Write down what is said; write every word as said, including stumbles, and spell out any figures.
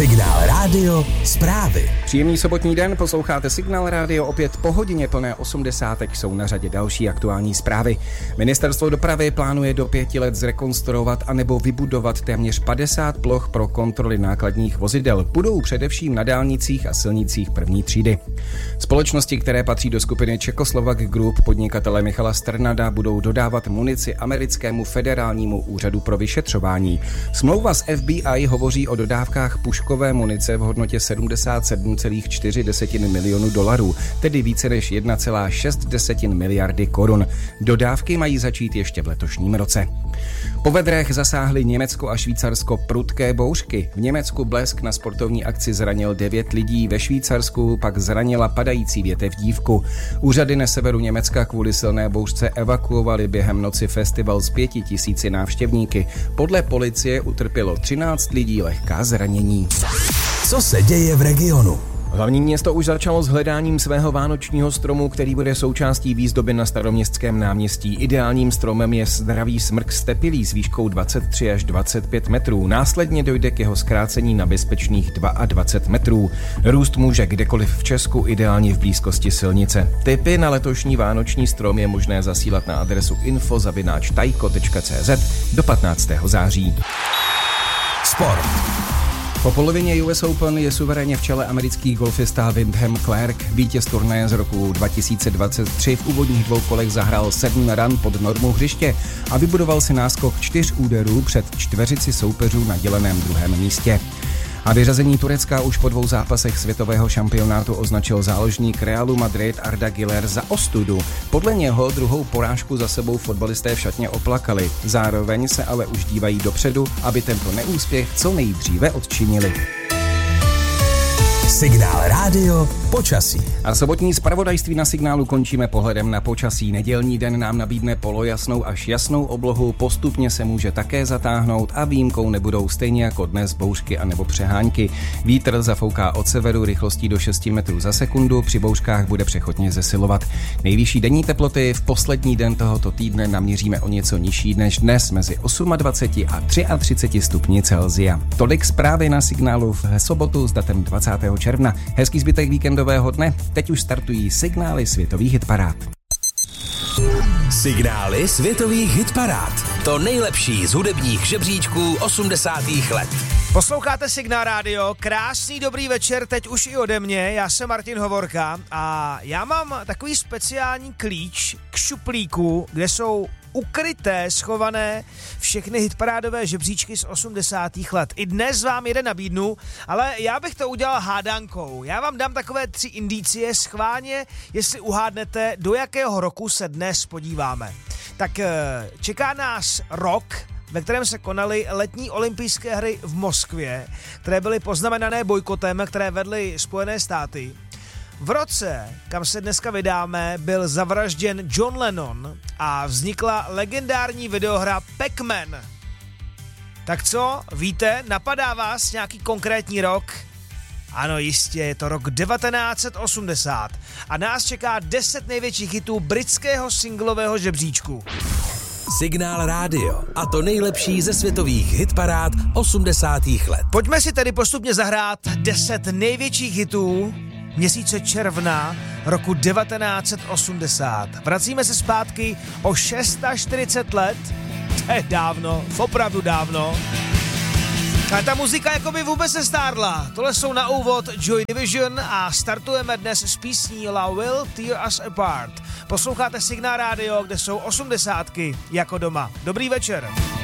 Signál Rádio zprávy. Příjemný sobotní den, posloucháte Signál Rádio, opět po hodině plné osmdesátek jsou na řadě další aktuální zprávy. Ministerstvo dopravy plánuje do pěti let zrekonstruovat anebo vybudovat téměř padesát ploch pro kontroly nákladních vozidel. Budou především na dálnicích a silnicích první třídy. Společnosti, které patří do skupiny Czechoslovak Group podnikatele Michala Strnada, budou dodávat munici americkému federálnímu úřadu pro vyšetřování. Smlouva s F B I hovoří o dodávkách puškové munice v hodnotě sedmdesát sedm celá čtyři milionu dolarů, tedy více než jedna celá šest miliardy korun. Dodávky mají začít ještě v letošním roce. Po vedrech zasáhly Německo a Švýcarsko prudké bouřky. V Německu blesk na sportovní akci zranil devět lidí, ve Švýcarsku pak zranila padající větev dívku. Úřady na severu Německa kvůli silné bouřce evakuovali během noci festival s pěti tisíci návštěvníky. Podle policie utrpělo třináct lidí lehká zranění. Co se děje v regionu? Hlavní město už začalo s hledáním svého vánočního stromu, který bude součástí výzdoby na Staroměstském náměstí. Ideálním stromem je zdravý smrk stepilý s výškou dvacet tři až dvacet pět metrů. Následně dojde k jeho zkrácení na bezpečných dvacet dva metrů. Růst může kdekoliv v Česku, ideálně v blízkosti silnice. Tipy na letošní vánoční strom je možné zasílat na adresu info zavináč tajko tečka cé zet do patnáctého září. Sport. Po polovině U S Open je suverénně v čele americký golfista Wyndham Clark. Vítěz turnaje z roku dva tisíce dvacet tři v úvodních dvou kolech zahrál sedm run pod normou hřiště a vybudoval si náskok čtyř úderů před čtveřici soupeřů na děleném druhém místě. A vyřazení Turecka už po dvou zápasech světového šampionátu označil záložník Realu Madrid Arda Güler za ostudu. Podle něho druhou porážku za sebou fotbalisté v šatně oplakali. Zároveň se ale už dívají dopředu, aby tento neúspěch co nejdříve odčinili. Signál Rádio počasí. A sobotní zpravodajství na Signálu končíme pohledem na počasí. Nedělní den nám nabídne polojasnou až jasnou oblohu, postupně se může také zatáhnout a výjimkou nebudou stejně jako dnes bouřky anebo přehánky. Vítr zafouká od severu rychlostí do šesti metrů za sekundu, při bouřkách bude přechodně zesilovat. Nejvyšší denní teploty v poslední den tohoto týdne naměříme o něco nižší než dnes, mezi dvacet osm a třicet tři stupni Celsia. Tolik zprávy na Signálu v sobotu s datem dvacátého června. Hezký zbytek víkendového dne, teď už startují signály světových hitparád. Signály světových hitparád. To nejlepší z hudebních žebříčků osmdesátých let. Posloucháte Signál Rádio, krásný dobrý večer, teď už i ode mě, já jsem Martin Hovorka a já mám takový speciální klíč k šuplíku, kde jsou ukryté, schované všechny hitparádové žebříčky z osmdesátých let. I dnes vám jeden nabídnu, ale já bych to udělal hádankou. Já vám dám takové tři indicie schválně, jestli uhádnete, do jakého roku se dnes podíváme. Tak čeká nás rok, ve kterém se konaly letní olympijské hry v Moskvě, které byly poznamenané bojkotem, které vedly Spojené státy. V roce, kam se dneska vydáme, byl zavražděn John Lennon a vznikla legendární videohra Pac-Man. Tak co, víte, napadá vás nějaký konkrétní rok? Ano, jistě, je to rok devatenáct set osmdesát a nás čeká deset největších hitů britského singlového žebříčku. Signál Rádio a to nejlepší ze světových hitparád osmdesátých let. Pojďme si tedy postupně zahrát deset největších hitů měsíce června roku devatenáct set osmdesát. Vracíme se zpátky o čtyřicet šest let, to je dávno, opravdu dávno. A ta muzika jako by vůbec nestárla. Tohle jsou na úvod Joy Division a startujeme dnes s písní Love Will Tear Us Apart. Posloucháte Signál Rádio, kde jsou osmdesátky jako doma. Dobrý večer.